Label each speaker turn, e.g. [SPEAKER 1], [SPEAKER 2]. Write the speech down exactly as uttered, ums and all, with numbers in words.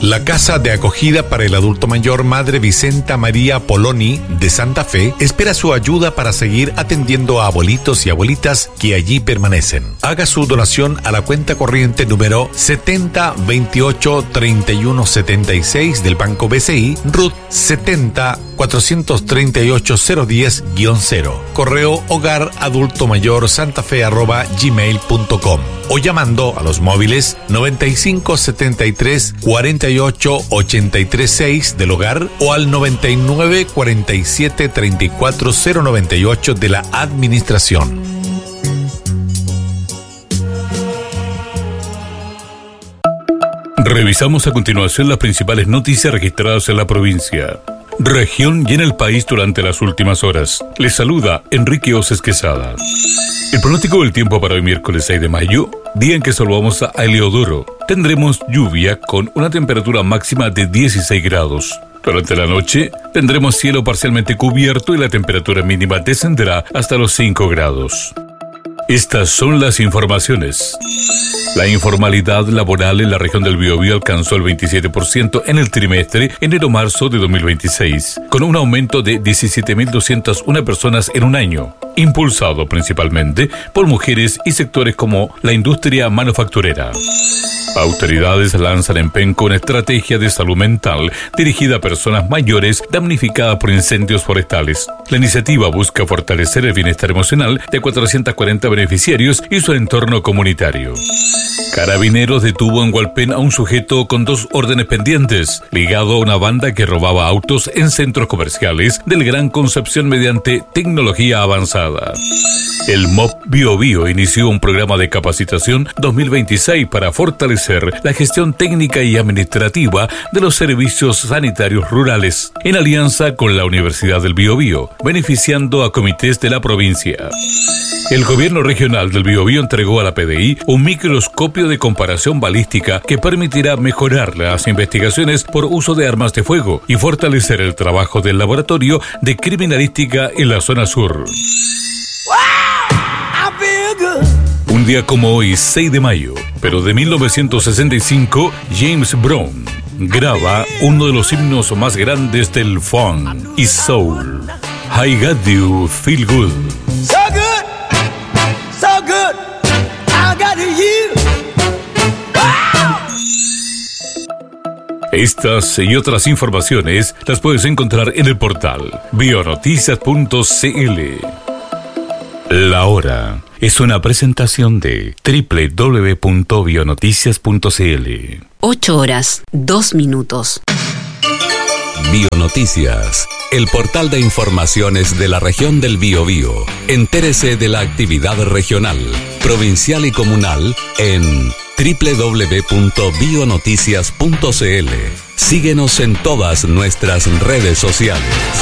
[SPEAKER 1] La Casa de Acogida para el Adulto Mayor Madre Vicenta María Poloni de Santa Fe espera su ayuda para seguir atendiendo a abuelitos y abuelitas que allí permanecen. Haga su donación a la cuenta corriente número setenta veintiocho treinta y uno setenta y seis del Banco B C I, R U T setenta cuatrocientos treinta y ocho cero diez guión cero. Correo hogar adulto mayor santafe arroba gmail punto com o llamando a los móviles noventa y cinco setenta y tres cuarenta y ocho ochenta y tres seis del hogar o al noventa y nueve cuarenta y siete treinta y cuatro cero noventa y ocho de la administración.
[SPEAKER 2] Revisamos a continuación las principales noticias registradas en la provincia, región y en el país durante las últimas horas. Les saluda Enrique Oces Quesada. El pronóstico del tiempo para hoy miércoles seis de mayo, día en que saludamos a Heliodoro. Tendremos lluvia con una temperatura máxima de dieciséis grados. Durante la noche tendremos cielo parcialmente cubierto y la temperatura mínima descenderá hasta los cinco grados. Estas son las informaciones. La informalidad laboral en la región del Biobío alcanzó el veintisiete por ciento en el trimestre enero-marzo de dos mil veintiséis, con un aumento de diecisiete mil doscientas una personas en un año, impulsado principalmente por mujeres y sectores como la industria manufacturera. Autoridades lanzan en Penco una estrategia de salud mental dirigida a personas mayores damnificadas por incendios forestales. La iniciativa busca fortalecer el bienestar emocional de cuatrocientos cuarenta beneficiarios y su entorno comunitario. Carabineros detuvo en Hualpén a un sujeto con dos órdenes pendientes, ligado a una banda que robaba autos en centros comerciales del Gran Concepción mediante tecnología avanzada. El M O P Biobío inició un programa de capacitación dos mil veintiséis para fortalecer la gestión técnica y administrativa de los servicios sanitarios rurales, en alianza con la Universidad del Biobío, beneficiando a comités de la provincia. El gobierno regional del Biobío entregó a la P D I un microscopio de comparación balística que permitirá mejorar las investigaciones por uso de armas de fuego y fortalecer el trabajo del laboratorio de criminalística en la zona sur. Un día como hoy, seis de mayo, pero de mil novecientos sesenta y cinco, James Brown graba uno de los himnos más grandes del funk y soul, I Got You Feel Good.
[SPEAKER 3] So good, so good, I got you.
[SPEAKER 2] Estas y otras informaciones las puedes encontrar en el portal bionoticias punto c l. La hora es una presentación de doble u doble u doble u punto bionoticias punto c l.
[SPEAKER 4] ocho horas, dos minutos.
[SPEAKER 5] Bionoticias, el portal de informaciones de la región del Biobío. Entérese de la actividad regional, provincial y comunal en doble u doble u doble u punto bionoticias punto c l. Síguenos en todas nuestras redes sociales.